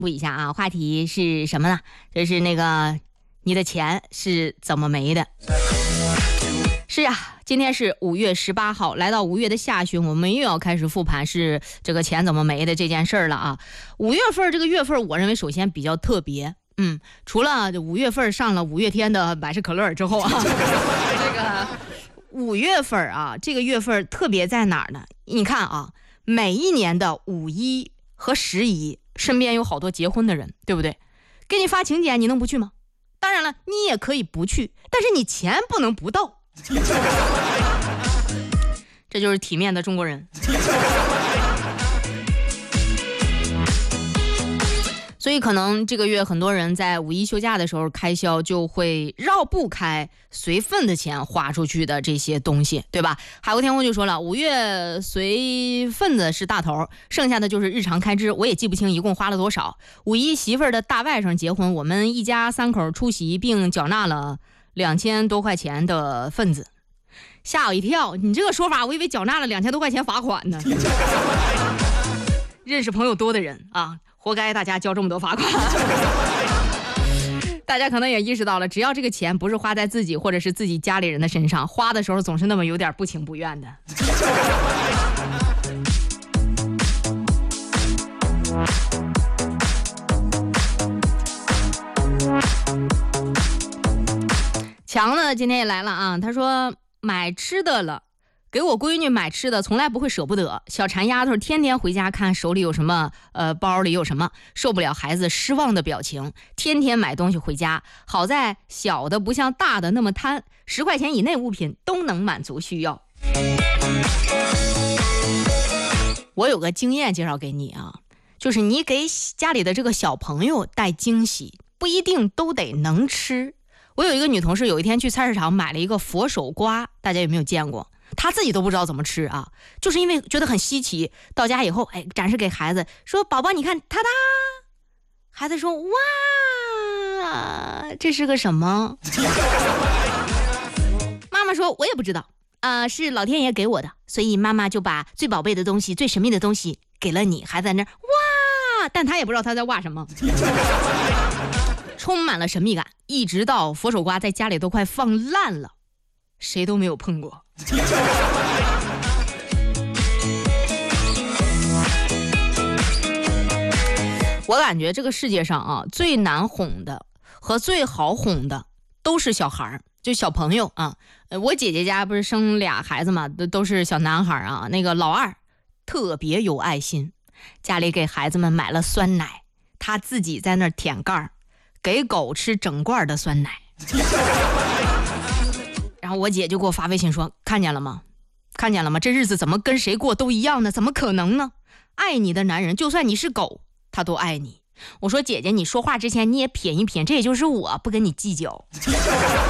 布一下啊，话题是什么呢？就是那个你的钱是怎么没的。是啊，今天是5月18号，来到5月的下旬，我们又要开始复盘是这个钱怎么没的这件事儿了啊。5月份这个月份，我认为首先比较特别，除了5月份上了5月天的百事可乐之后啊，这个5月份啊，这个月份特别在哪儿呢？你看啊，每一年的5·1和11，身边有好多结婚的人，对不对？给你发请柬，你能不去吗？当然了，你也可以不去，但是你钱不能不到。这就是体面的中国人。所以可能这个月很多人在5·1休假的时候开销就会绕不开随份子钱花出去的这些东西，对吧？海阔天空就说了，5月随份子是大头，剩下的就是日常开支，我也记不清一共花了多少。5·1媳妇儿的大外甥结婚，我们一家3口出席并缴纳了2000多块钱的份子，吓我一跳！你这个说法，我以为缴纳了2000多块钱罚款呢。认识朋友多的人啊，活该大家交这么多罚款。大家可能也意识到了，只要这个钱不是花在自己或者是自己家里人的身上，花的时候总是那么有点不情不愿的。强呢今天也来了啊，他说买吃的了，给我闺女买吃的从来不会舍不得，小馋丫头天天回家看手里有什么包里有什么，受不了孩子失望的表情，天天买东西回家，好在小的不像大的那么贪，10块钱以内物品都能满足需要。我有个经验介绍给你啊，就是你给家里的这个小朋友带惊喜不一定都得能吃。我有一个女同事有一天去菜市场买了一个佛手瓜，大家有没有见过？她自己都不知道怎么吃啊，就是因为觉得很稀奇，到家以后展示给孩子说，宝宝你看，哒哒，孩子说哇，这是个什么？妈妈说我也不知道，是老天爷给我的，所以妈妈就把最宝贝的东西最神秘的东西给了你。孩子在那哇，但他也不知道他在哇什么。充满了神秘感，一直到佛手瓜在家里都快放烂了，谁都没有碰过。我感觉这个世界上啊，最难哄的和最好哄的都是小孩，就小朋友啊。我姐姐家不是生俩孩子嘛，都是小男孩啊。那个老二特别有爱心，家里给孩子们买了酸奶，他自己在那儿舔盖儿，给狗吃整罐的酸奶。然后我姐就给我发微信说，看见了吗？看见了吗？这日子怎么跟谁过都一样呢？怎么可能呢？爱你的男人就算你是狗他都爱你。我说姐姐，你说话之前你也品一品，这也就是我不跟你计较。